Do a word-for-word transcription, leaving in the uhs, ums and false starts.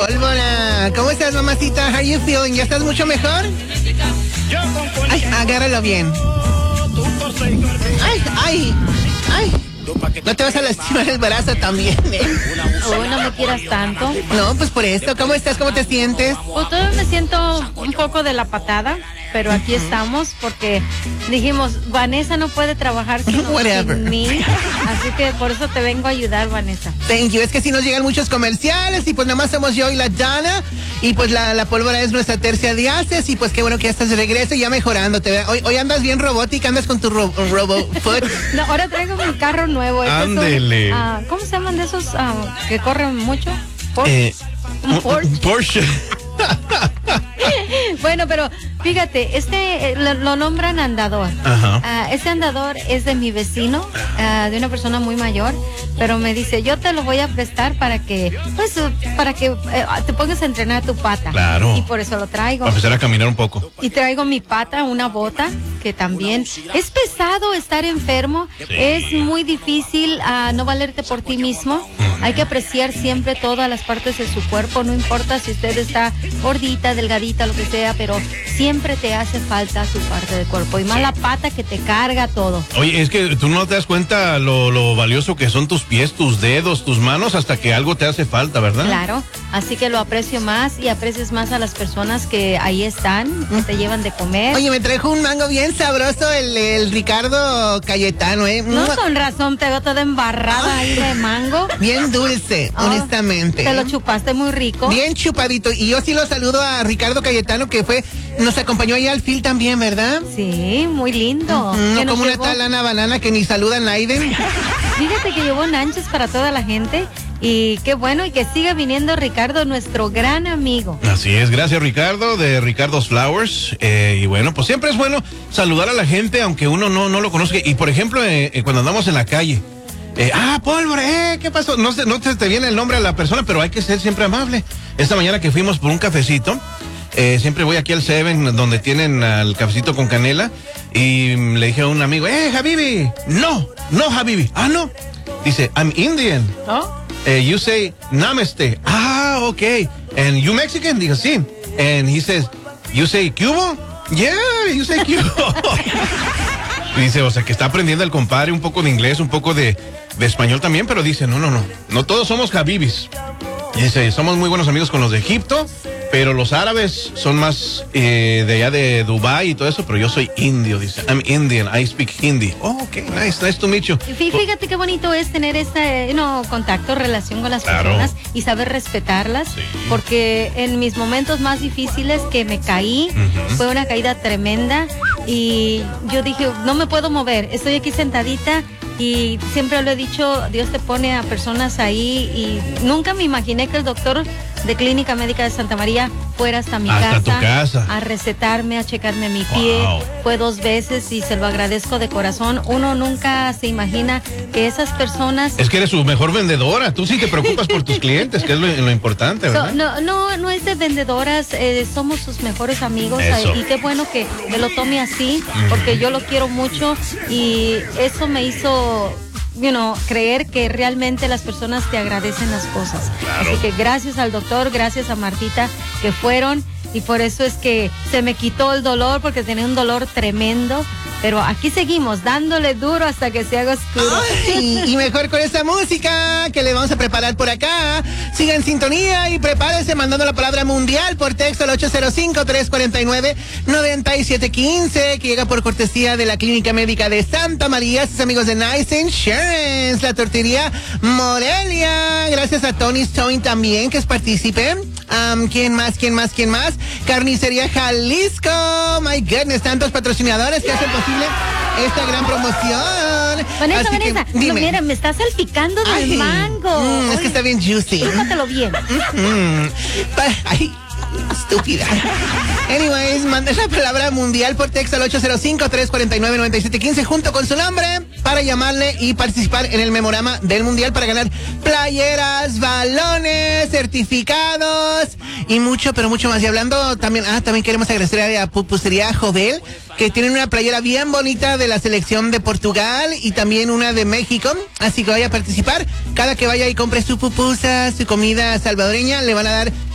Pólvora, ¿cómo estás, mamacita? How are you feeling? ¿Ya estás mucho mejor? Ay, agárralo bien. Ay, ay, ay. No te vas a lastimar el brazo también, ¿eh? Oh, no me quieras tanto. No, pues por esto. ¿Cómo estás? ¿Cómo te sientes? Pues todavía me siento un poco de la patada, pero aquí estamos porque dijimos, Vanessa no puede trabajar sin, sin mí, así que por eso te vengo a ayudar, Vanessa. Thank you. Es que si nos llegan muchos comerciales y pues nada más somos yo y la Dana y pues la, la pólvora es nuestra tercia de haces y pues qué bueno que ya estás de regreso y ya mejorándote. Hoy, hoy andas bien robótica, andas con tu ro, robo foot. No, ahora traigo mi carro nuevo. Ándele. Uh, ¿Cómo se llaman de esos uh, que corren mucho? Porsche. Eh, un Porsche. Porsche. Bueno, pero fíjate, este lo, lo nombran andador. Ajá. Uh, ese andador es de mi vecino, uh, de una persona muy mayor, pero me dice, yo te lo voy a prestar para que, pues, para que uh, te pongas a entrenar tu pata. Claro. Y por eso lo traigo. Para empezar a caminar un poco. Y traigo mi pata, una bota, que también es pesado estar enfermo, sí. Es muy difícil uh, no valerte por ti mismo. Uh-huh. Hay que apreciar siempre todas las partes de su cuerpo, no importa si usted está gordita, delgadita, lo que sea, pero siempre te hace falta tu parte del cuerpo y más sí. La pata que te carga todo. Oye, es que tú no te das cuenta lo, lo valioso que son tus pies, tus dedos, tus manos hasta que algo te hace falta, ¿verdad? Claro, así que lo aprecio más y aprecias más a las personas que ahí están, que te llevan de comer. Oye, me trajo un mango bien sabroso el, el Ricardo Cayetano, ¿eh? No, con razón, te veo toda embarrada ahí de mango. Bien dulce, oh, honestamente. Te lo chupaste muy rico. Bien chupadito. Y yo sí lo saludo a Ricardo Cayetano, que fue, nos acompañó ahí al Phil también, ¿verdad? Sí, muy lindo. Uh-huh. No como una tal Ana Banana que ni saluda a Naiden. Fíjate que llevó nanches para toda la gente. Y qué bueno, y que siga viniendo Ricardo, nuestro gran amigo. Así es, gracias Ricardo, de Ricardo's Flowers. Eh, y bueno, pues siempre es bueno saludar a la gente, aunque uno no, no lo conozca. Y por ejemplo, eh, eh, cuando andamos en la calle, eh, ah, Pólvora, eh, ¿qué pasó? No, se, no te, te viene el nombre a la persona, pero hay que ser siempre amable. Esta mañana que fuimos por un cafecito, eh, siempre voy aquí al Seven, donde tienen el cafecito con canela, y le dije a un amigo, eh, Habibi, no, no, Habibi, ah, no. Dice, I'm Indian. ¿Oh? Uh, you say namaste. Ah, okay. And you Mexican? Digo, sí. And he says, you say Cubo? Yeah, you say Cubo. Dice, o sea, que está aprendiendo el compadre un poco de inglés, un poco de, de español también, pero dice, no, no, no. No todos somos habibis. Dice, somos muy buenos amigos con los de Egipto, pero los árabes son más eh, de allá de Dubái y todo eso, pero yo soy indio, dice. I'm Indian, I speak Hindi. Oh, ok, nice, nice to meet you. Fíjate qué bonito es tener este no, contacto, relación con las claro. personas y saber respetarlas, sí. Porque en mis momentos más difíciles que me caí, uh-huh. Fue una caída tremenda y yo dije, no me puedo mover, estoy aquí sentadita. Y siempre lo he dicho, Dios te pone a personas ahí y nunca me imaginé que el doctor de Clínica Médica de Santa María fuera hasta mi hasta casa, tu casa a recetarme, a checarme mi pie. Wow. Fue dos veces y se lo agradezco de corazón. Uno nunca se imagina que esas personas... Es que eres su mejor vendedora, tú sí te preocupas por tus clientes, que es lo, lo importante, ¿verdad? So, no, no, no es de vendedoras, eh, somos sus mejores amigos. Eso. Y qué bueno que me lo tome así, porque yo lo quiero mucho y eso me hizo... You know, creer que realmente las personas te agradecen las cosas. Claro. Así que gracias al doctor, gracias a Martita que fueron y por eso es que se me quitó el dolor porque tenía un dolor tremendo. Pero aquí seguimos dándole duro hasta que se haga oscuro. Ay, y mejor con esta música que le vamos a preparar por acá. Siga en sintonía y prepárese mandando la palabra mundial por texto al ocho cero cinco, tres cuatro nueve, nueve siete uno cinco, que llega por cortesía de la Clínica Médica de Santa María, sus amigos de Nice Insurance, la tortillería Morelia. Gracias a Tony Stone también, que es partícipe. Um, ¿Quién más? ¿Quién más? ¿Quién más? Carnicería Jalisco. My goodness, tantos patrocinadores que hacen posible esta gran promoción. Vanessa, Así Vanessa, que, dime. No, mira, me está salpicando del Ay, mango. Mm, es que está bien juicy. Chúpatelo bien. Mm-hmm. Ay, estúpida. Anyways, manda la palabra mundial por texto al ocho cero cinco, tres cuatro nueve, nueve siete uno cinco junto con su nombre para llamarle y participar en el memorama del mundial para ganar playeras, balones, certificados y mucho, pero mucho más. Y hablando también, ah, también queremos agradecer a Pupusería Jovel, que tienen una playera bien bonita de la selección de Portugal y también una de México. Así que vaya a participar. Cada que vaya y compre su pupusa, su comida salvadoreña, le van a dar